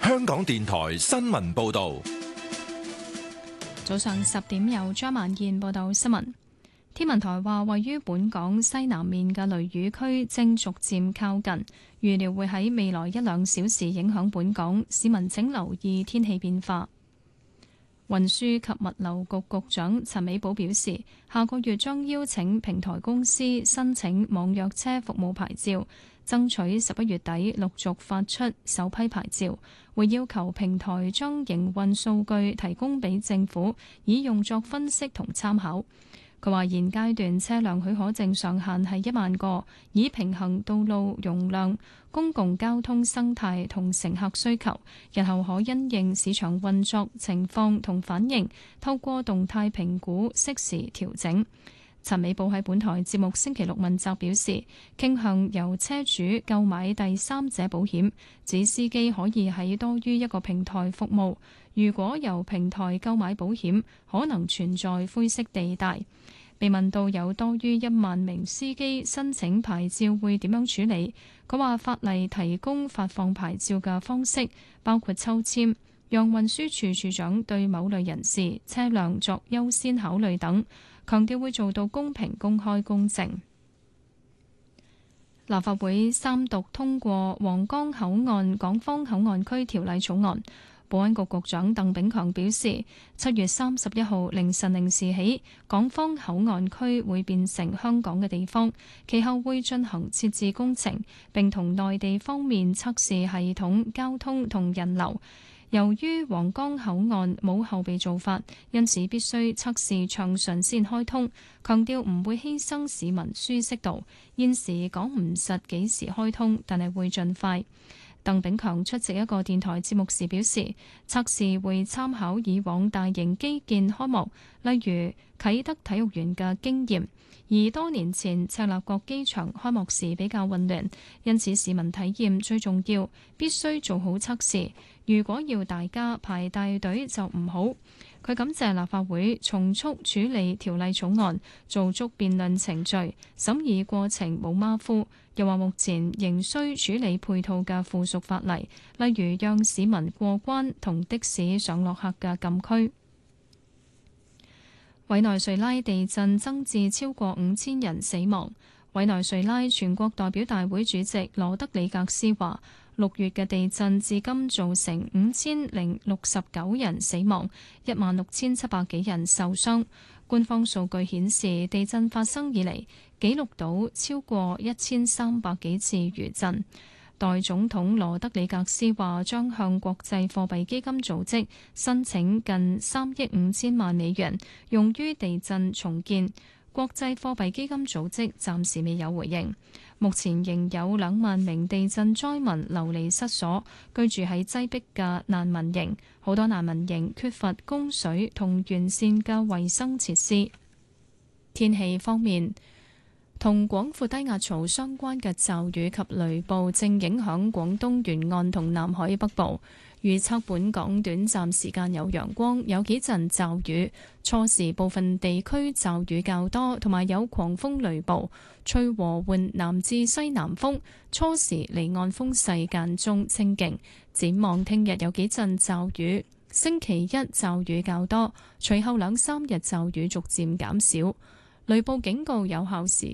香港電台新聞報道。 早上10點由張萬燕報道新聞。天文台話，位於本港西南面嘅雷雨區正逐漸靠近，預料會喺未來1-2小時影響本港，市民請留意天氣變化。運輸及物流局局長陳美寶表示，下個月將邀請平台公司申請網約車服務牌照，爭取11月底陸續發出首批牌照，會要求平台將營運數據提供俾政府，以用作分析同參考。佢話現階段車輛許可證上限係1萬個，以平衡道路容量、公共交通生態同乘客需求。日後可因應市場運作情況同反應，透過動態評估適時調整。陳美寶喺本台節目星期六問責表示，傾向由車主購買第三者保險，指司機可以喺多於一個平台服務。如果由平台購買保險，可能存在灰色地帶。被問到有多於1萬名司機申請牌照會點樣處理，佢話法例提供發放牌照嘅方式，包括抽籤，讓運輸署署長對某類人士、車輛作優先考慮等，強調會做到公平、公開、公正。立法會三讀通過皇崗口岸港方口岸區條例草案。保安局局長鄧炳強表示，7月31號凌晨0時起，港方口岸區會變成香港嘅地方，其後會進行設置工程，並同內地方面測試系統、交通同人流。由於皇崗口岸冇後備做法，因此必須測試暢順先開通，強調唔會犧牲市民舒適度。現時講唔實幾時開通，但係會盡快。鄧炳強出席一個電台節目時表示，測試會參考以往大型基建開幕，例如啟德體育園嘅經驗，而多年前赤鱲角機場開幕時比較混亂，因此市民體驗最重要，必須做好測試。如果要大家排大隊就唔好。佢感謝立法會從速處理條例草案，做足辯論程序，審議過程冇馬虎。又話目前仍需處理配套嘅附屬法例，例如讓市民過關同的士上落客嘅禁區。委內瑞拉地震增至超過5000人死亡。委內瑞拉全國代表大會主席羅德里格斯話，6月嘅地震至今造成5069人死亡，16700幾人受傷。官方數據顯示，地震發生以嚟記錄到超過1300幾次餘震。代總統羅德里格斯話，將向國際貨幣基金組織申請近3億5千萬美元，用於地震重建。國際貨幣基金組織暫時未有回應。目前仍有2萬名地震災民流離失所，居住喺擠迫嘅難民營。好多難民營缺乏供水同完善嘅衛生設施。天氣方面，同廣闊低壓槽相關嘅驟雨及雷暴正影響廣東沿岸同南海北部。預測本港短暫時間有陽光，有幾陣驟雨，初時部分地區驟雨較多，同埋有狂風雷暴，吹和緩南至西南風，初時離岸風勢間中清勁。展望聽日有幾陣驟雨，星期一驟雨較多，隨後2-3日驟雨逐漸減少，雷暴警告有效時